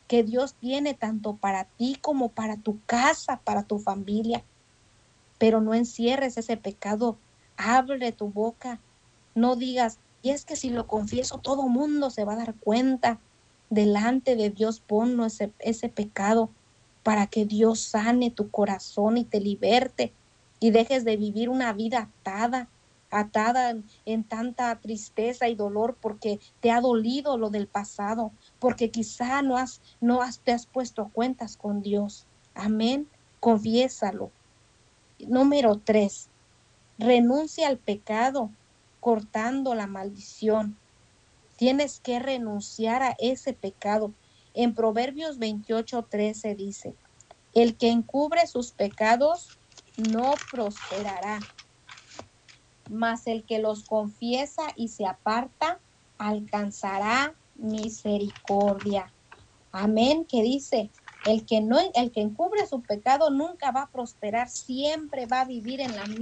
que Dios tiene tanto para ti como para tu casa, para tu familia. Pero no encierres ese pecado, abre tu boca, no digas, y es que si lo confieso todo mundo se va a dar cuenta. Delante de Dios ponlo ese pecado para que Dios sane tu corazón y te liberte y dejes de vivir una vida atada en tanta tristeza y dolor porque te ha dolido lo del pasado, porque quizá te has puesto a cuentas con Dios. Amén. Confiésalo. Número 3, renuncia al pecado cortando la maldición. Tienes que renunciar a ese pecado. En Proverbios 28:13 dice, el que encubre sus pecados no prosperará, mas el que los confiesa y se aparta alcanzará misericordia. Amén, que dice, el que encubre su pecado nunca va a prosperar, siempre va a vivir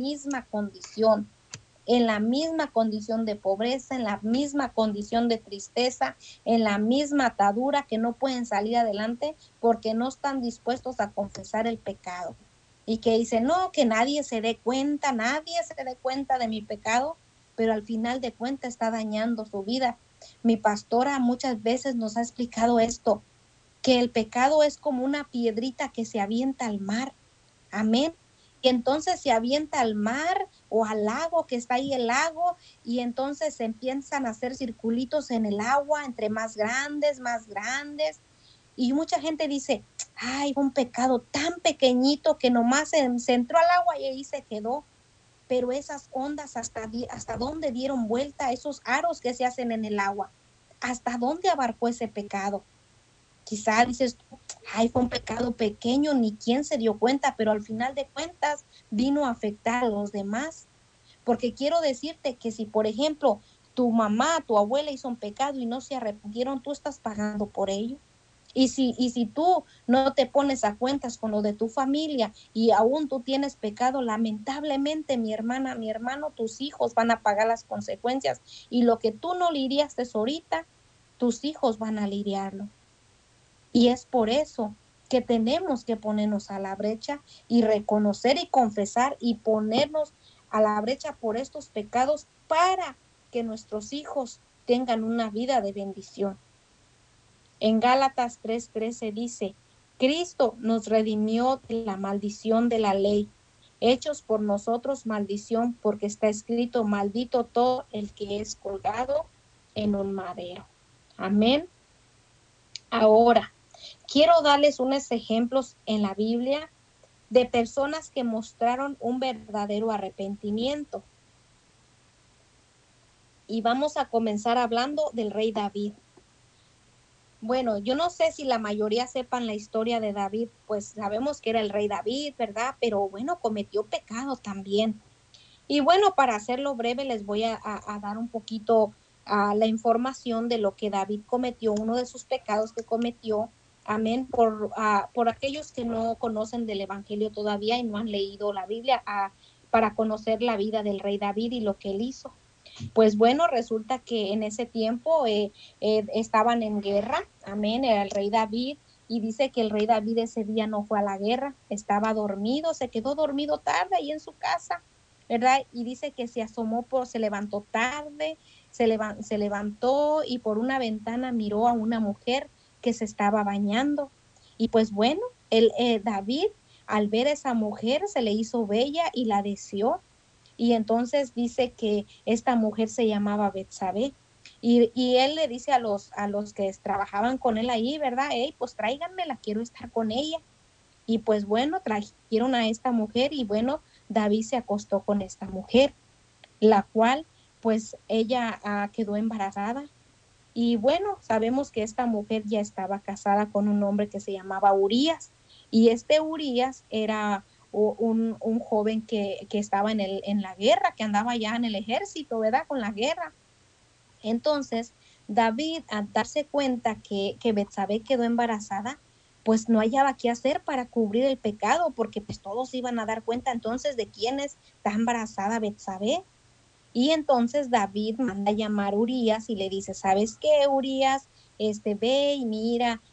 en la misma condición de pobreza, en la misma condición de tristeza, en la misma atadura que no pueden salir adelante porque no están dispuestos a confesar el pecado. Y que dicen, no, que nadie se dé cuenta de mi pecado, pero al final de cuentas está dañando su vida. Mi pastora muchas veces nos ha explicado esto, que el pecado es como una piedrita que se avienta al mar. Amén. Y entonces se avienta al mar o al lago, que está ahí el lago, y entonces se empiezan a hacer circulitos en el agua, entre más grandes, más grandes. Y mucha gente dice, ay, un pecado tan pequeñito que nomás se entró al agua y ahí se quedó. Pero esas ondas, hasta dónde dieron vuelta, esos aros que se hacen en el agua, hasta dónde abarcó ese pecado. Quizá dices, ay, fue un pecado pequeño, ni quién se dio cuenta, pero al final de cuentas vino a afectar a los demás. Porque quiero decirte que si, por ejemplo, tu mamá, tu abuela hizo un pecado y no se arrepintieron, tú estás pagando por ello. Y si tú no te pones a cuentas con lo de tu familia y aún tú tienes pecado, lamentablemente, mi hermana, mi hermano, tus hijos van a pagar las consecuencias. Y lo que tú no lidiaste ahorita, tus hijos van a lidiarlo. Y es por eso que tenemos que ponernos a la brecha y reconocer y confesar y ponernos a la brecha por estos pecados para que nuestros hijos tengan una vida de bendición. En Gálatas 3:13 dice, Cristo nos redimió de la maldición de la ley, hechos por nosotros maldición, porque está escrito, maldito todo el que es colgado en un madero. Amén. Ahora, quiero darles unos ejemplos en la Biblia de personas que mostraron un verdadero arrepentimiento. Y vamos a comenzar hablando del rey David. Bueno, yo no sé si la mayoría sepan la historia de David, pues sabemos que era el rey David, ¿verdad? Pero bueno, cometió pecado también. Y bueno, para hacerlo breve, les voy a dar un poquito la información de lo que David cometió, uno de sus pecados que cometió, amén, por aquellos que no conocen del Evangelio todavía y no han leído la Biblia, para conocer la vida del rey David y lo que él hizo. Pues bueno, resulta que en ese tiempo estaban en guerra, amén, era el rey David, y dice que el rey David ese día no fue a la guerra, estaba dormido, se quedó dormido tarde ahí en su casa, ¿verdad? Y dice que se asomó, se levantó tarde, se levantó y por una ventana miró a una mujer que se estaba bañando. Y pues bueno, David al ver a esa mujer se le hizo bella y la deseó. Y entonces dice que esta mujer se llamaba Betsabé. Y él le dice a los que trabajaban con él ahí, ¿verdad? Hey, pues tráiganmela, quiero estar con ella. Y pues bueno, trajeron a esta mujer y bueno, David se acostó con esta mujer, la cual pues ella quedó embarazada. Y bueno, sabemos que esta mujer ya estaba casada con un hombre que se llamaba Urías. Y este Urías era un joven que estaba en la guerra, que andaba ya en el ejército, ¿verdad? Con la guerra. Entonces, David, al darse cuenta que Betsabé quedó embarazada, pues no hallaba qué hacer para cubrir el pecado, porque pues todos iban a dar cuenta entonces de quién está embarazada Betsabé. Y entonces David manda a llamar a Urías y le dice, ¿sabes qué, Urías? Ve y mira,